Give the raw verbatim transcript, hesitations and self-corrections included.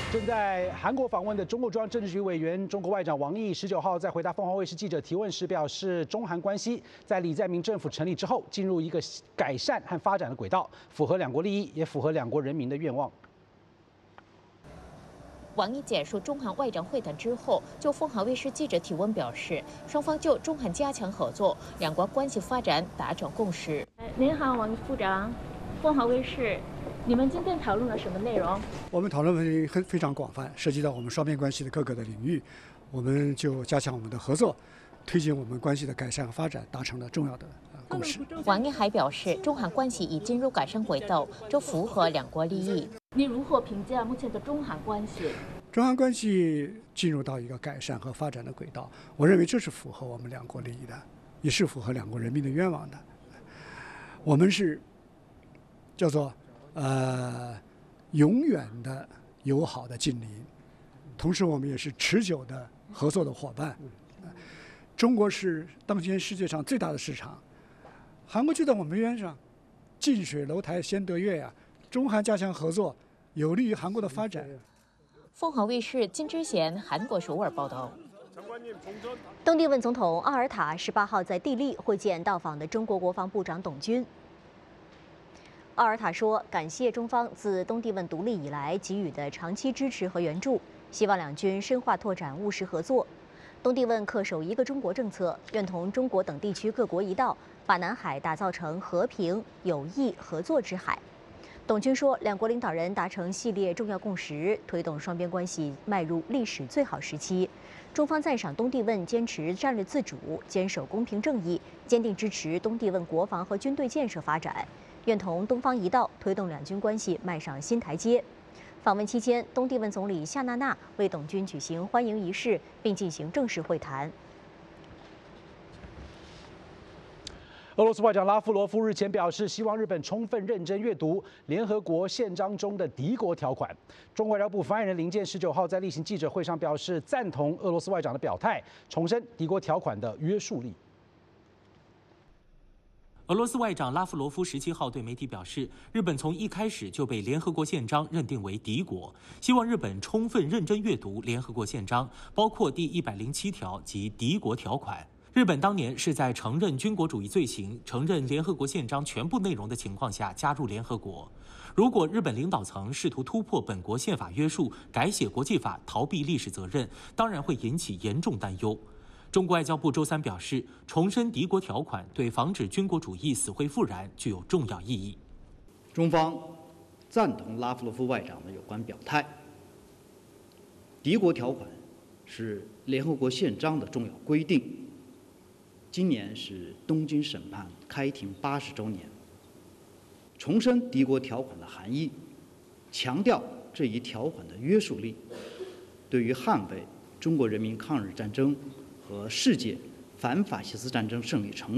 正在韩国访问的中共中央政治局委员、中国外长王毅，十九号在回答凤凰卫视记者提问时表示，中韩关系在李在明政府成立之后，进入一个改善和发展的轨道，符合两国利益，也符合两国人民的愿望。 王毅简述中韩外长会谈之后，就凤凰卫视记者提问表示，双方就中韩加强合作、两国关系发展达成共识。 您好，王副长，凤凰卫视。 你们今天讨论了什么内容？ 我们讨论问题很非常广泛，涉及到我们双边关系的各个的领域，我们就加强我们的合作，推进我们关系的改善和发展，达成了重要的共识。 王毅还表示，中韩关系已进入改善轨道，这符合两国利益。 你如何评价目前的中韩关系？ 中韩关系进入到一个改善和发展的轨道，我认为这是符合我们两国利益的，也是符合两国人民的愿望的。我们是叫做。 呃，永远的友好的近邻，同时我们也是持久的合作的伙伴。中国是当前世界上最大的市场，韩国就在我们边上，近水楼台先得月呀。中韩加强合作，有利于韩国的发展。 凤凰卫视金之贤韩国首尔报道。 东帝汶总统奥尔塔十八号在地利会见到访的中国国防部长董军。 奥尔塔说：“感谢中方自东帝汶独立以来给予的长期支持和援助，希望两军深化拓展务实合作。东帝汶恪守一个中国政策，愿同中国等地区各国一道，把南海打造成和平、友谊、合作之海。”董军说，两国领导人达成系列重要共识，推动双边关系迈入历史最好时期。中方赞赏东帝汶坚持战略自主，坚守公平正义，坚定支持东帝汶国防和军队建设发展。 愿同东方一道，推动两军关系迈上新台阶。访问期间，东帝汶总理夏纳纳为董军举行欢迎仪式，并进行正式会谈。 俄罗斯外长拉夫罗夫日前表示，希望日本充分认真阅读联合国宪章中的敌国条款。中国外交部发言人林健十九号在例行记者会上表示，赞同俄罗斯外长的表态，重申敌国条款的约束力。 俄罗斯外长拉夫罗夫十七号对媒体表示，日本从一开始就被联合国宪章认定为敌国，希望日本充分认真阅读联合国宪章，包括第一百零七条及敌国条款。日本当年是在承认军国主义罪行、承认联合国宪章全部内容的情况下加入联合国。如果日本领导层试图突破本国宪法约束，改写国际法，逃避历史责任，当然会引起严重担忧。 中国外交部周三表示，重申敌国条款对防止军国主义死灰复燃具有重要意义。 中方赞同拉夫罗夫外长的有关表态。敌国条款是联合国宪章的重要规定。今年是东京审判开庭八十周年，重申敌国条款的含义，强调这一条款的约束力，对于捍卫中国人民抗日战争 和世界反法西斯战争胜利成